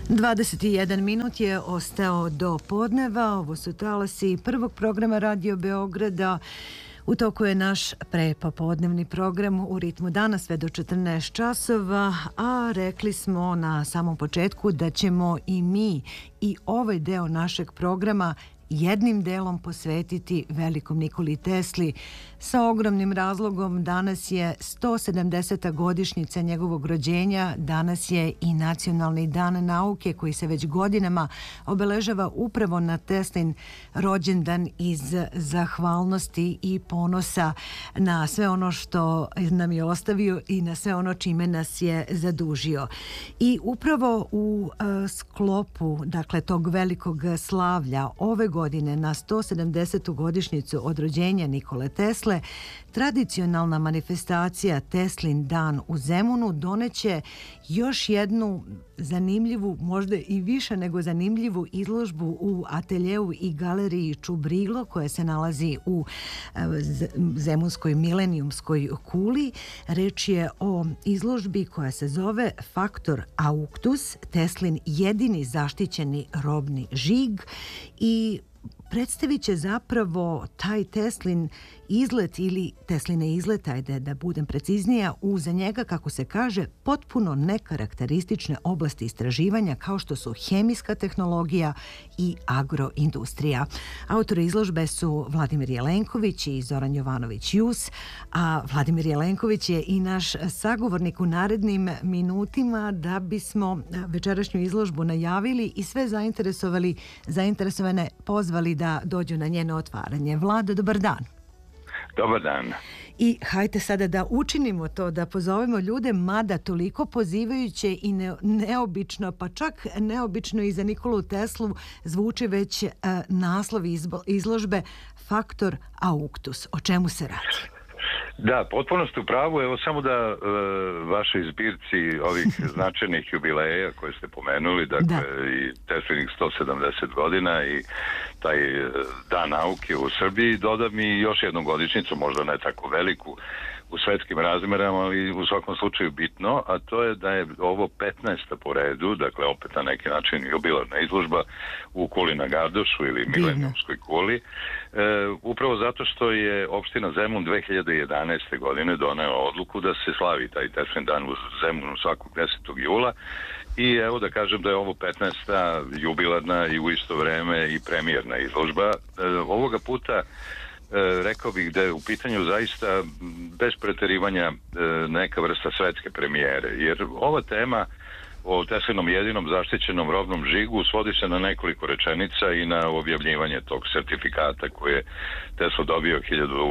21 minut je ostao do podneva. Ovo su talasi prvog programa Radio Beograda. U toku je naš prepopodnevni program u ritmu dana sve do 14 časova, a rekli smo na samom početku da ćemo i mi i ovaj deo našeg programa jednim delom posvetiti velikom Nikoli Tesli. Sa ogromnim razlogom danas je 170. godišnjica njegovog rođenja, danas je i Nacionalni dan nauke koji se već godinama obeležava upravo na Teslin rođendan iz zahvalnosti i ponosa na sve ono što nam je ostavio i na sve ono čime nas je zadužio. I upravo u sklopu, dakle, tog velikog slavlja ove godine na 170. godišnjicu od rođenja Nikole Tesle, tradicionalna manifestacija Teslin dan u Zemunu doneće još jednu zanimljivu, možda i više nego zanimljivu izložbu u ateljeu i galeriji Čubrilo koja se nalazi u Zemunskoj milenijumskoj kuli. Reč je o izložbi koja se zove Faktor Auctus, Teslin jedini zaštićeni robni žig, i predstavit će zapravo taj Teslin izlet ili Tesline izlet, ajde da budem preciznija, u za njega, kako se kaže, potpuno nekarakteristične oblasti istraživanja kao što su hemijska tehnologija i agroindustrija. Autori izložbe su Vladimir Jelenković i Zoran Jovanović-Jus, a Vladimir Jelenković je i naš sagovornik u narednim minutima da bismo večerašnju izložbu najavili i sve zainteresovane pozvali da dođu na njeno otvaranje. Vlado, dobar dan. Dobar dan. I hajte sada da učinimo to, da pozovemo ljude, mada toliko pozivajuće i neobično, pa čak neobično i za Nikolu Teslu zvuči već naslov izložbe Faktor Auctus. O čemu se radi? Da, potpuno ste u pravu. Evo samo da vašoj zbirci ovih značajnih jubileja koje ste pomenuli, dakle i Teslinih 170 godina i taj dan nauke u Srbiji, dodam i još jednu godišnjicu, možda ne tako veliku u svetskim razmerama, ali u svakom slučaju bitno, a to je da je ovo 15. po redu, dakle opet na neki način jubilarna izložba u kuli na Gardošu ili Milenijumskoj kuli, upravo zato što je opština Zemun 2011. godine doneo odluku da se slavi taj Teslin dan u Zemunu svakog 10. jula i evo da kažem da je ovo 15. jubilarna i u isto vreme i premijerna izložba. Ovoga puta rekao bih da je u pitanju zaista bez preterivanja neka vrsta svetske premijere, jer ova tema o Teslinom jedinom zaštićenom robnom žigu svodi se na nekoliko rečenica i na objavljivanje tog sertifikata koje je Tesla dobio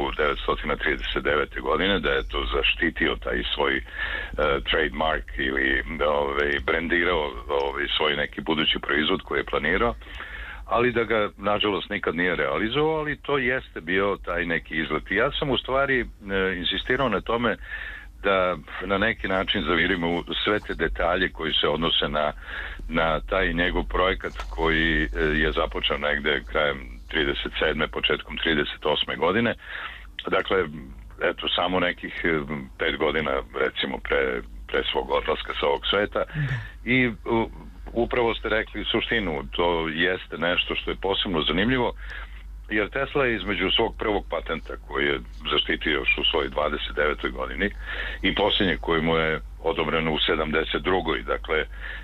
1939. godine, da je to zaštitio taj svoj trademark ili brendirao svoj neki budući proizvod koji je planirao, ali da ga nažalost nikad nije realizovao, ali to jeste bio taj neki izlet. I ja sam u stvari insistirao na tome da na neki način zavirimo sve te detalje koji se odnose na taj njegov projekat koji je započeo negde krajem 37. početkom 38. godine. Dakle, eto, samo nekih 5 godina recimo pre svog odlaska sa ovog sveta. I upravo ste rekli suštinu, to jeste nešto što je posebno zanimljivo, jer Tesla je između svog prvog patenta koji je zaštitio još u svojoj 29. godini i posljednje koji mu je odobreno u 72. dakle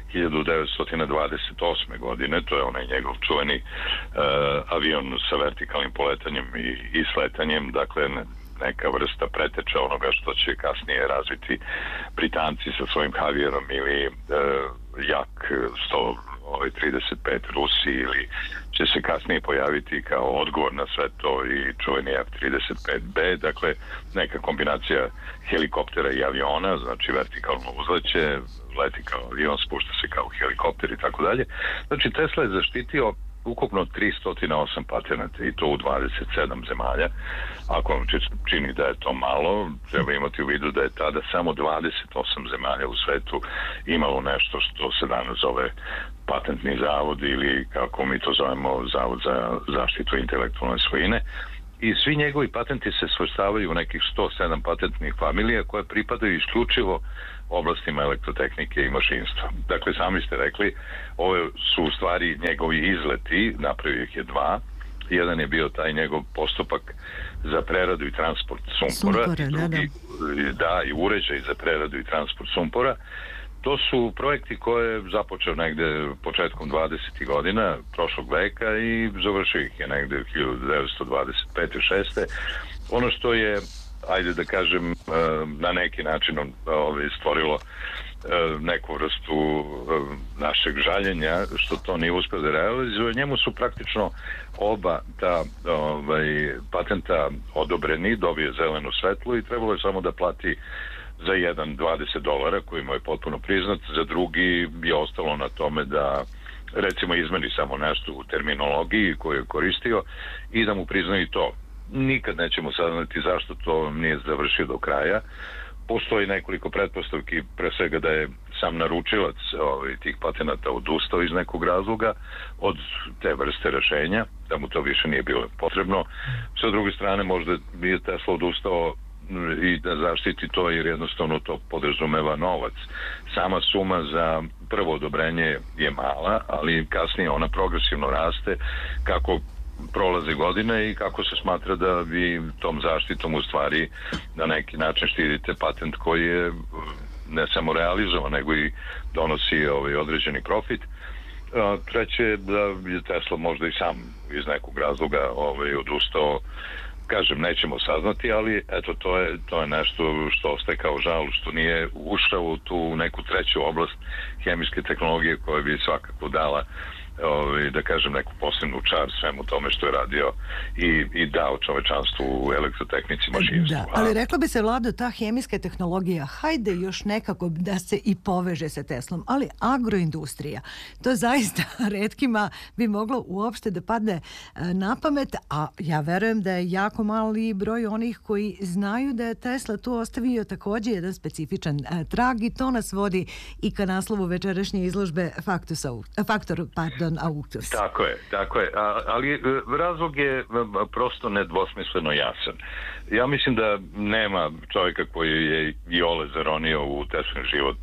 1928. godine, to je onaj njegov čuveni avion sa vertikalnim poletanjem i sletanjem, dakle neka vrsta preteča onoga što će kasnije razviti Britanci sa svojim Javierom ili Jak 135 Rusi, ili će se kasnije pojaviti kao odgovor na sve to i čuveni F-35B, dakle neka kombinacija helikoptera i aviona, znači vertikalno uzleće, leti kao avion, spušta se kao helikopter i tako dalje. Znači Tesla je zaštitio ukupno 308 patenata i to u 27 zemalja. Ako vam čini da je to malo, treba imati u vidu da je tada samo 28 zemalja u svetu imalo nešto što se danas zove patentni zavod ili kako mi to zovemo Zavod za zaštitu intelektualne svojine. I svi njegovi patenti se svrstavaju u nekih 107 patentnih familija koje pripadaju isključivo oblastima elektrotehnike i mašinstva. Dakle, sami ste rekli, ove su u stvari njegovi izleti, napravio ih je dva. Jedan je bio taj njegov postupak za preradu i transport sumpora, i drugi, i uređaj za preradu i transport sumpora. To su projekti koje je započeo negde početkom 20. godina prošlog veka i završio ih je negde 1925. 6. Ono što je, ajde da kažem, na neki način stvorilo neku vrstu našeg žaljenja što to nije uspio da realizuje. Njemu su praktično oba ta patenta odobreni, dobije zeleno svetlo i trebalo je samo da plati za jedan $20 koji mu je potpuno priznat, za drugi je ostalo na tome da recimo izmeni samo nešto u terminologiji koju je koristio i da mu priznaju i to. Nikad nećemo saznati zašto to nije završio do kraja. Postoji nekoliko pretpostavki, pre svega da je sam naručilac tih patenata odustao iz nekog razloga od te vrste rešenja, da mu to više nije bilo potrebno. Sa druge strane, možda je Tesla odustao i da zaštiti to jer jednostavno to podrazumeva novac. Sama suma za prvo odobrenje je mala, ali kasnije ona progresivno raste kako prolaze godine i kako se smatra da vi tom zaštitom u stvari na neki način štitite patent koji je ne samo realizovan, nego i donosi određeni profit. Treće, da je Tesla možda i sam iz nekog razloga odustao. Kažem, nećemo saznati, ali eto, to je nešto što ostaje kao žal, što nije ušao u tu neku treću oblast hemijske tehnologije koja bi svakako dala da kažem neku posebnu čar svemu tome što je radio i dao čovečanstvu u elektrotehnici, mašinstvu. Da, ali rekla bi se, Vlado, ta hemijska tehnologija, hajde još nekako da se i poveže sa Teslom, ali agroindustrija, to zaista retkima bi moglo uopšte da padne na pamet, a ja verujem da je jako mali broj onih koji znaju da je Tesla tu ostavio također jedan specifičan trag i to nas vodi i ka naslovu večerašnje izložbe Faktor Auctus. Tako je. Ali razlog je prosto nedvosmisleno jasan. Ja mislim da nema čovjeka koji je iole zaronio u Teslin život,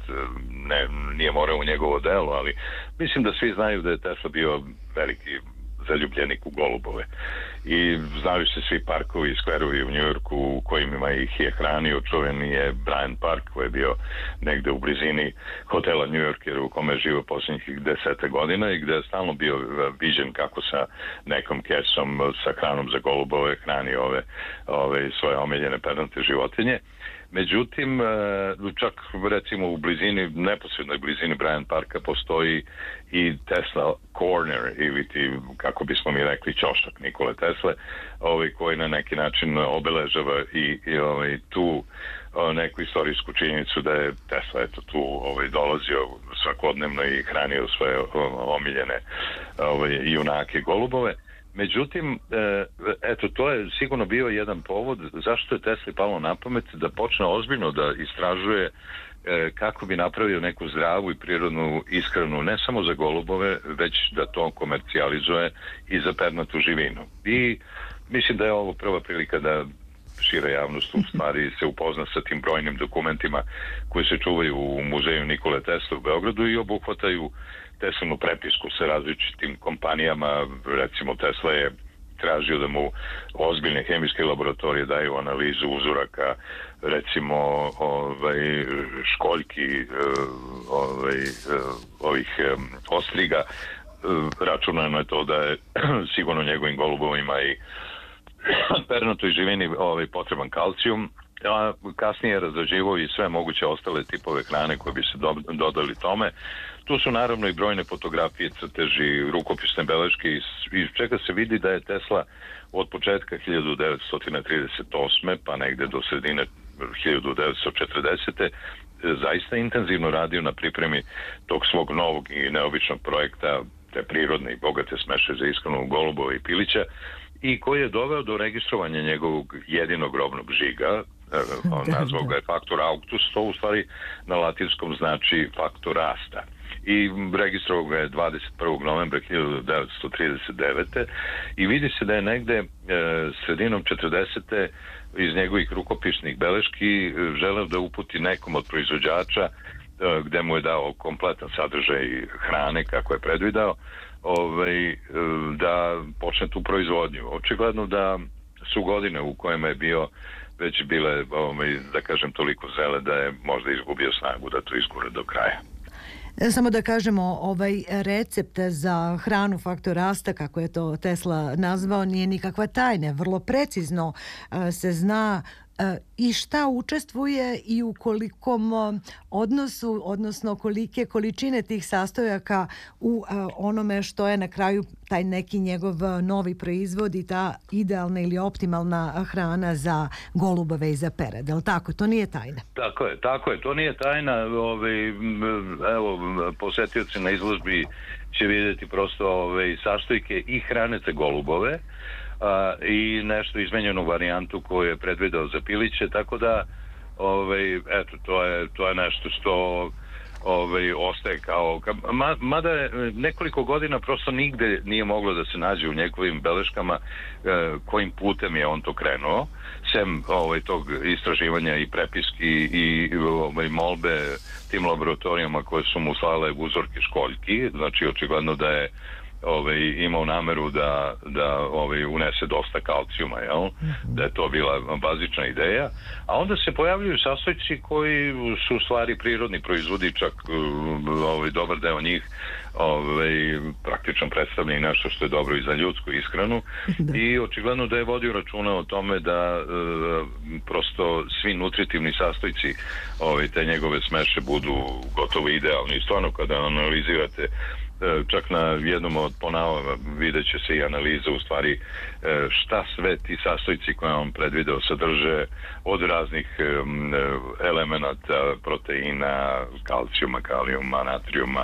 nije morao u njegovo delo, ali mislim da svi znaju da je Tesla bio veliki zaljubljenik u golubove. I znaju se svi parkovi i skverovi u Njujorku u kojima ih je hranio. Čuveni je Bryant Park koji je bio negde u blizini hotela New Yorker u kome je živio posljednjih 10 godina i gde je stalno bio viđen kako sa nekom kesom sa hranom za golubove hrani ove svoje omiljene pernate životinje. Međutim, čak recimo u neposrednoj blizini Bryant Parka postoji i Tesla Corner ili kako bismo mi rekli ćošak Nikole Tesle, koji na neki način obeležava i tu neku istorijsku činjenicu da je Tesla tu dolazio svakodnevno i hranio svoje omiljene junake golubove. Međutim, eto, to je sigurno bio jedan povod zašto je Tesli palo na pamet da počne ozbiljno da istražuje kako bi napravio neku zdravu i prirodnu ishranu ne samo za golubove, već da to komercijalizuje i za pernatu živinu. I mislim da je ovo prva prilika da šira javnost u stvari se upozna sa tim brojnim dokumentima koji se čuvaju u muzeju Nikole Tesle u Beogradu i obuhvataju Teslinu prepisku sa različitim kompanijama. Recimo Tesla je tražio da mu ozbiljne hemijske laboratorije daju analizu uzoraka, recimo školjki ovih ostriga. Računano je to da je sigurno njegovim golubovima i pernatoj živini potreban kalcijum, a kasnije je razrađivao i sve moguće ostale tipove hrane koje bi se dodali tome. Tu su naravno i brojne fotografije, crteži, rukopisne beleške iz čega se vidi da je Tesla od početka 1938. pa negde do sredine 1940. zaista intenzivno radio na pripremi tog svog novog i neobičnog projekta, te prirodne i bogate smeše za ishranu golubova i pilića, i koji je doveo do registrovanja njegovog jedinog robnog žiga. Nazvao ga je Faktor Auctus, to u stvari na latinskom znači faktor rasta. i registrovao ga je 21. novembra 1939. I vidi se da je negde sredinom 40. iz njegovih rukopisnih beleški želeo da uputi nekom od proizvođača gde mu je dao kompletan sadržaj hrane kako je predvidao, da počne tu proizvodnju. Očigledno da su godine u kojima je bio već bile, da kažem, toliko zrele da je možda izgubio snagu da to iskura do kraja. Samo da kažemo, ovaj recept za hranu Faktor rasta, kako je to Tesla nazvao, nije nikakva tajna. Vrlo precizno se zna i šta učestvuje i u kolikom odnosu, odnosno kolike količine tih sastojaka u onome što je na kraju taj neki njegov novi proizvod i ta idealna ili optimalna hrana za golubove i za perad. Je li tako? To nije tajna. Tako je. To nije tajna. Evo, posetioci na izložbi će vidjeti prosto sastojke i hrane za golubove, i nešto izmenjenu varijantu koju je predvideo za piliće, tako da eto, to je nešto što ostaje kao mada je nekoliko godina prosto nigde nije moglo da se nađe u njegovim beleškama kojim putem je on to krenuo, sem tog istraživanja i prepiski i molbe tim laboratorijama koje su mu slale uzorke školjki. Znači očigledno da je imao nameru da unese dosta kalcijuma, jel? Da je to bila bazična ideja, a onda se pojavljuju sastojci koji su u stvari prirodni proizvodi, čak dobar deo njih praktično predstavlja i nešto što je dobro i za ljudsku ishranu. I očigledno da je vodio računa o tome da prosto svi nutritivni sastojci te njegove smeše budu gotovo idealni. I stvarno kada analizirate čak na jednom od ponava vidjet će se i analiza u stvari šta sve ti sastojci koje on predvideo sadrže od raznih elemenata, proteina, kalcijuma, kalijuma, natrijuma,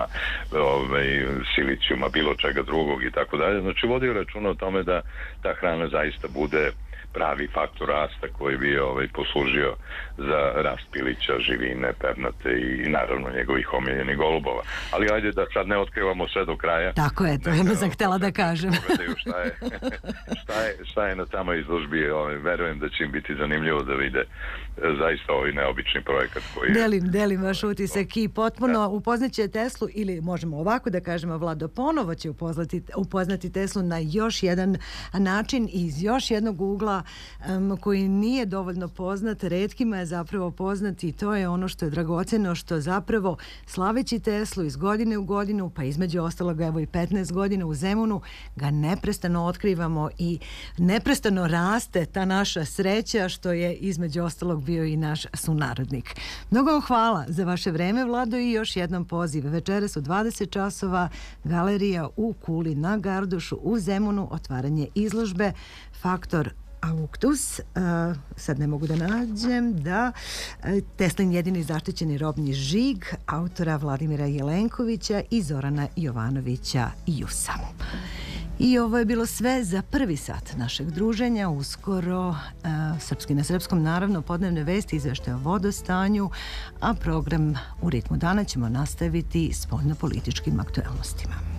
silicijuma, bilo čega drugog i tako dalje. Znači vodio računa o tome da ta hrana zaista bude pravi faktor rasta koji bi poslužio za rast pilića, živine, pernate i naravno njegovih omiljenih golubova. Ali ajde da sad ne otkrivamo sve do kraja. Tako je, to sam htjela da kažem. Šta je na samoj izložbi, verujem da će im biti zanimljivo da vide zaista ovaj neobični projekat koji je... Delim vaš utisak i potpuno upoznaće Teslu, ili možemo ovako da kažemo, Vlado ponovo će upoznati Teslu na još jedan način i iz još jednog ugla koji nije dovoljno poznat, retkima je zapravo poznat, i to je ono što je dragoceno, što zapravo slaveći Teslu iz godine u godinu, pa između ostalog evo i 15 godina u Zemunu, ga neprestano otkrivamo i neprestano raste ta naša sreća što je između ostalog bio i naš sunarodnik. Mnogo vam hvala za vaše vreme, Vlado, i još jednom poziv. Večeras u 20 časova galerija u Kuli na Gardušu u Zemunu, otvaranje izložbe Faktor Auctus, sad ne mogu da nađem, Teslin jedini zaštićeni robni žig, autora Vladimira Jelenkovića i Zorana Jovanovića Jusa. I ovo je bilo sve za prvi sat našeg druženja. Uskoro Srpski na srpskom, naravno, podnevne vesti, izveštaje o vodostanju, a program U ritmu dana ćemo nastaviti s spoljnopolitičkim aktuelnostima.